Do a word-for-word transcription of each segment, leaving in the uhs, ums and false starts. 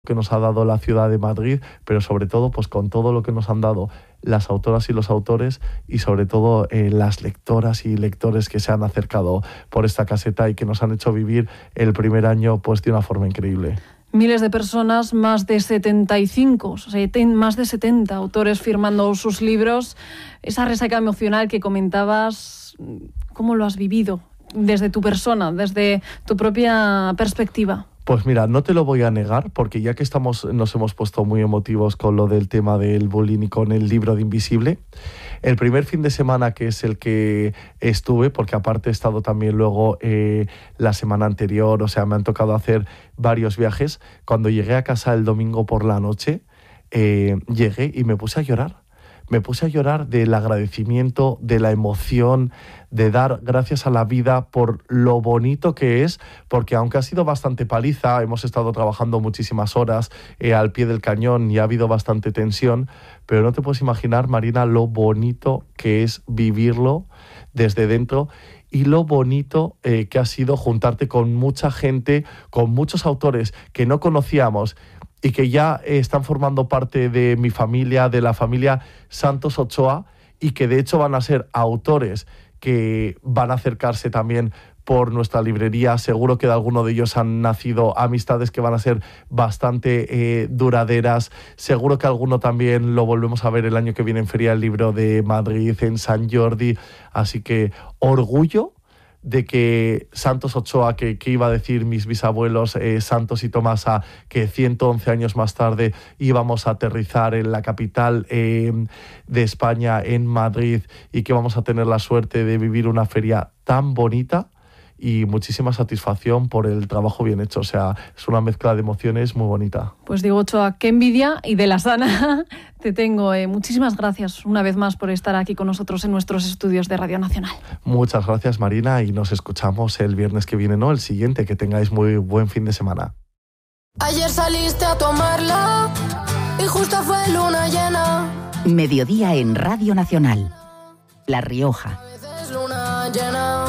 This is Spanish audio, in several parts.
que nos ha dado la ciudad de Madrid, pero sobre todo pues con todo lo que nos han dado las autoras y los autores y sobre todo eh, las lectoras y lectores que se han acercado por esta caseta y que nos han hecho vivir el primer año pues de una forma increíble. Miles de personas, más de setenta y cinco, más de setenta autores firmando sus libros. Esa resaca emocional que comentabas, ¿cómo lo has vivido desde tu persona, desde tu propia perspectiva? Pues mira, no te lo voy a negar, porque ya que estamos, nos hemos puesto muy emotivos con lo del tema del bullying y con el libro de Invisible, el primer fin de semana, que es el que estuve, porque aparte he estado también luego eh, la semana anterior, o sea, me han tocado hacer varios viajes, cuando llegué a casa el domingo por la noche, eh, llegué y me puse a llorar. Me puse a llorar del agradecimiento, de la emoción, de dar gracias a la vida por lo bonito que es, porque aunque ha sido bastante paliza, hemos estado trabajando muchísimas horas eh, al pie del cañón y ha habido bastante tensión, pero no te puedes imaginar, Marina, lo bonito que es vivirlo desde dentro y lo bonito eh, que ha sido juntarte con mucha gente, con muchos autores que no conocíamos y que ya eh, están formando parte de mi familia, de la familia Santos Ochoa, y que de hecho van a ser autores que van a acercarse también por nuestra librería. Seguro que de alguno de ellos han nacido amistades que van a ser bastante eh, duraderas. Seguro que alguno también lo volvemos a ver el año que viene en Feria del Libro de Madrid, en San Jordi. Así que orgullo de que Santos Ochoa, que, que iba a decir mis bisabuelos eh, Santos y Tomasa, que ciento once años más tarde íbamos a aterrizar en la capital eh, de España, en Madrid, y que vamos a tener la suerte de vivir una feria tan bonita y muchísima satisfacción por el trabajo bien hecho. O sea, es una mezcla de emociones muy bonita. Pues digo, Ochoa, qué envidia y de la sana te tengo. Eh, muchísimas gracias una vez más por estar aquí con nosotros en nuestros estudios de Radio Nacional. Muchas gracias, Marina, y nos escuchamos el viernes que viene, no, el siguiente. Que tengáis muy buen fin de semana. Ayer saliste a tomarla y justo fue luna llena. Mediodía en Radio Nacional. La Rioja. A veces luna llena.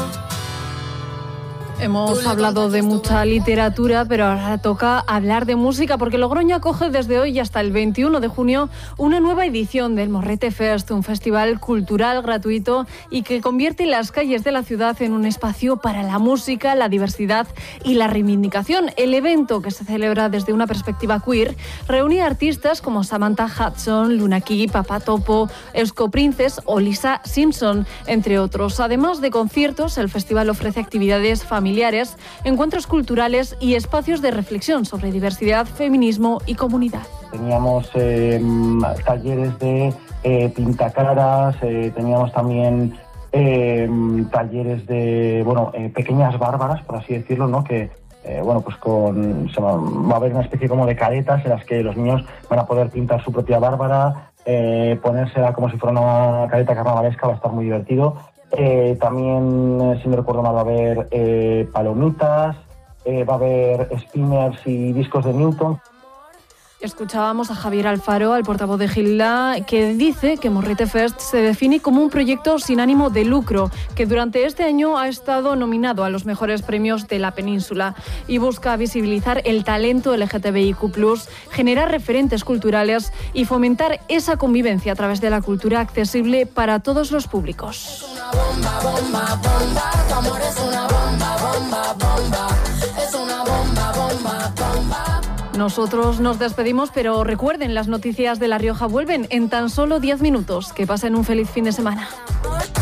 Hemos hablado de mucha literatura, pero ahora toca hablar de música, porque Logroño acoge desde hoy hasta el veintiuno de junio una nueva edición del Morrete Fest, un festival cultural gratuito y que convierte las calles de la ciudad en un espacio para la música, la diversidad y la reivindicación. El evento, que se celebra desde una perspectiva queer, reúne a artistas como Samantha Hudson, Luna Key, Papá Topo, Eusko Princes o Lisa Simpson, entre otros. Además de conciertos, el festival ofrece actividades familiares, encuentros culturales y espacios de reflexión sobre diversidad, feminismo y comunidad. Teníamos eh, talleres de eh, pintacaras, eh, teníamos también eh, talleres de, bueno, eh, pequeñas bárbaras, por así decirlo, ¿no? Que, eh, bueno, pues con, se va, va a haber una especie como de caretas en las que los niños van a poder pintar su propia bárbara, eh, ponérsela como si fuera una careta carnavalesca, va a estar muy divertido. Eh, también, eh, si no recuerdo mal, va a haber eh, palomitas, eh, va a haber spinners y discos de Newton. Escuchábamos a Javier Alfaro, al portavoz de Gilda, que dice que Morrete Fest se define como un proyecto sin ánimo de lucro, que durante este año ha estado nominado a los mejores premios de la península y busca visibilizar el talento L G T B I Q plus, generar referentes culturales y fomentar esa convivencia a través de la cultura accesible para todos los públicos. Es una bomba, bomba, bomba, tu amor es una bomba, bomba, bomba, es una bomba, bomba, bomba. Nosotros nos despedimos, pero recuerden, las noticias de La Rioja vuelven en tan solo diez minutos. Que pasen un feliz fin de semana.